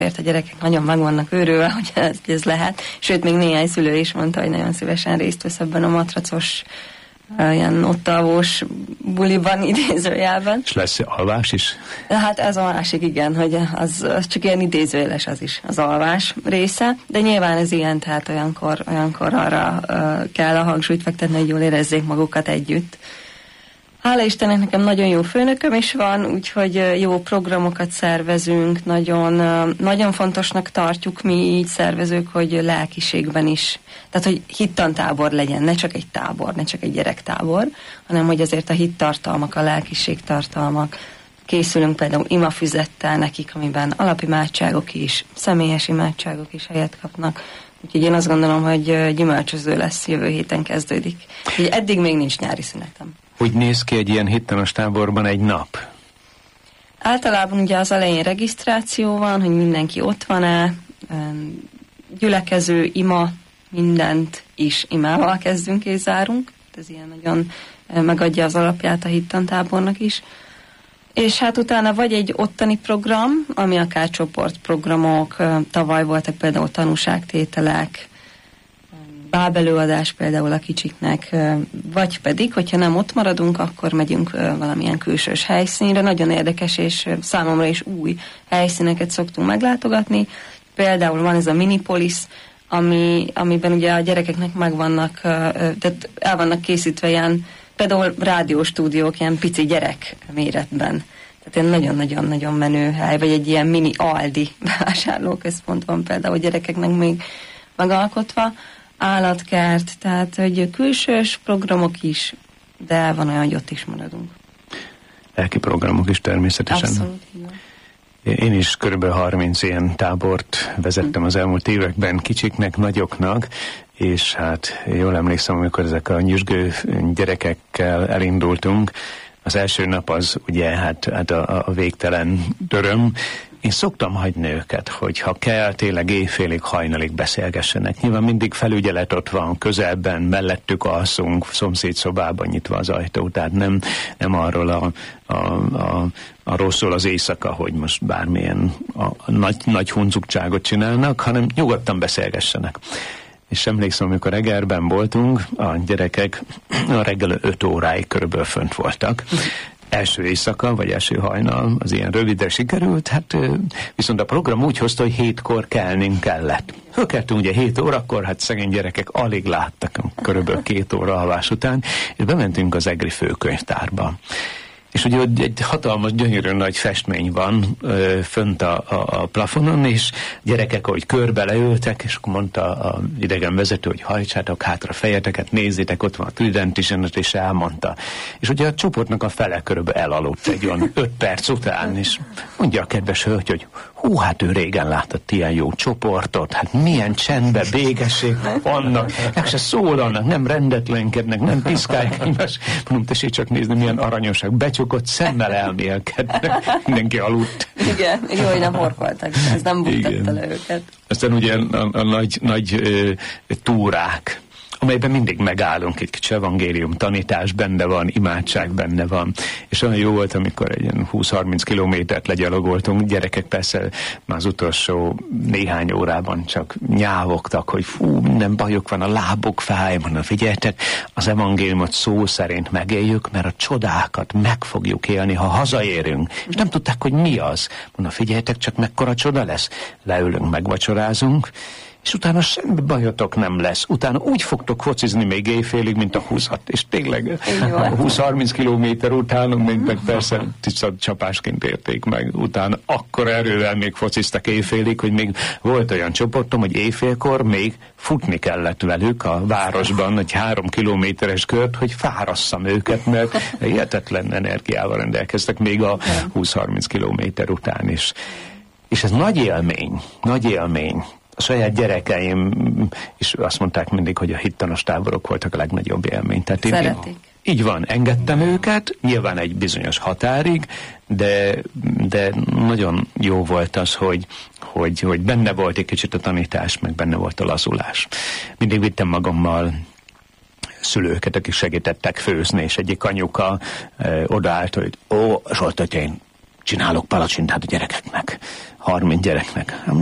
a gyerekek nagyon meg vannak őrülve, hogy ez lehet. Sőt, még néhány szülő is mondta, hogy nagyon szívesen részt vesz ebben a matracos, ilyen ottalvós buliban, idézőjelben. És lesz alvás is? Hát ez a másik, igen, hogy az csak ilyen idézőjeles az is, az alvás része, de nyilván ez ilyen, tehát olyankor arra kell a hangsúlyt fektetni, hogy jól érezzék magukat együtt. Hála Istennek, nekem nagyon jó főnököm is van, úgyhogy jó programokat szervezünk, nagyon fontosnak tartjuk mi így szervezők, hogy lelkiségben is. Tehát, hogy hittantábor legyen, ne csak egy tábor, ne csak egy gyerektábor, hanem hogy azért a hittartalmak, a lelkiségtartalmak. Készülünk például imafüzettel nekik, amiben alapimádságok is, személyes imádságok is helyet kapnak. Úgyhogy én azt gondolom, hogy gyümölcsöző lesz, jövő héten kezdődik. Úgyhogy eddig még nincs nyári szünetem. Hogy néz ki egy ilyen hittanos táborban egy nap? Általában ugye az elején regisztráció van, hogy mindenki ott van-e, gyülekező, ima, mindent is imával kezdünk és zárunk. Ez ilyen nagyon megadja az alapját a hittantábornak is. És hát utána vagy egy ottani program, ami akár csoportprogramok, tavaly voltak például tanúságtételek, bábelőadás például a kicsiknek, vagy pedig, hogyha nem ott maradunk, akkor megyünk valamilyen külsős helyszínre. Nagyon érdekes és számomra is új helyszíneket szoktunk meglátogatni. Például van ez a Minipolis, amiben ugye a gyerekeknek tehát el vannak készítve ilyen, például rádióstúdiók ilyen pici gyerek méretben. Tehát egy nagyon-nagyon-nagyon menő hely, vagy egy ilyen mini Aldi bevásárlóközpont van például a gyerekeknek még megalkotva. Állatkert, tehát hogy külsős programok is, de van olyan, hogy ott is maradunk. Lelki programok is természetesen. Abszolút, igen. Én is körülbelül 30 ilyen tábort vezettem az elmúlt években kicsiknek, nagyoknak, és hát jól emlékszem, amikor ezek a nyüzsgő gyerekekkel elindultunk, az első nap az ugye hát a végtelen öröm. Én szoktam hagyni őket, hogy ha kell, tényleg éjfélig, hajnalig beszélgessenek. Nyilván mindig felügyelet ott van, közelben, mellettük alszunk, szomszédszobában nyitva az ajtó, tehát nem arról arról szól az éjszaka, hogy most bármilyen nagy huncugságot csinálnak, hanem nyugodtan beszélgessenek. És emlékszem, amikor Egerben voltunk, a gyerekek a reggel 5 óráig körülbelül fönt voltak. Első éjszaka, vagy első hajnal, az ilyen rövidre sikerült, hát viszont a program úgy hozta, hogy 7-kor kelnünk kellett. Fölkeltünk ugye 7 órakor, hát szegény gyerekek alig láttak körülbelül 2 óra alvás után, és bementünk az egri főkönyvtárba. És ugye egy hatalmas, gyönyörű nagy festmény van fönt a plafonon, és gyerekek, ahogy körbe leültek, és akkor mondta a idegenvezető, hogy hajtsátok hátra fejeteket, nézzétek, ott van a Trident és elmondta. És ugye a csoportnak a fele körülbelül elaludt egy olyan 5 perc után, és mondja a kedves hölgy, hogy hú, hát ő régen látott ilyen jó csoportot, hát milyen csendbe, békesség vannak, meg se szólalnak, nem rendetlenkednek, nem piszkálják egymás. Mondom, tessék csak nézni, milyen aranyosak, becsukott szemmel elmélkednek, mindenki aludt. Igen, jó, hogy nem horkoltak, ez nem buktatta le őket. Aztán ugye a nagy túrák, amelyben mindig megállunk, egy kicsi evangélium tanítás benne van, imádság benne van, és olyan jó volt, amikor egy 20-30 kilométert legyalogoltunk, gyerekek persze már az utolsó néhány órában csak nyávogtak, hogy fú, minden bajok van, a lábuk fáj, mondom, figyeljetek, az evangéliumot szó szerint megéljük, mert a csodákat meg fogjuk élni, ha hazaérünk, és nem tudták, hogy mi az. Mondom, figyeljetek, csak mekkora csoda lesz. Leülünk, megvacsorázunk, és utána semmi bajotok nem lesz. Utána úgy fogtok focizni még éjfélig, mint a 20-at. És tényleg 20-30 kilométer után, meg persze tiszta csapásként érték meg. Utána akkor erővel még fociztak éjfélig, hogy még volt olyan csoportom, hogy éjfélkor még futni kellett velük a városban, egy 3 kilométeres kört, hogy fárasszam őket, mert hihetetlen energiával rendelkeztek még a 20-30 kilométer után is. És ez nagy élmény. A saját gyerekeim is azt mondták mindig, hogy a hittanos táborok voltak a legnagyobb élmény. Tehát szeretik. Így van, engedtem őket, nyilván egy bizonyos határig, de nagyon jó volt az, hogy benne volt egy kicsit a tanítás, meg benne volt a lazulás. Mindig vittem magammal szülőket, akik segítettek főzni, és egyik anyuka odaállt, hogy Zsolt, hogy én csinálok palacsintát a gyerekeknek, 30 gyereknek.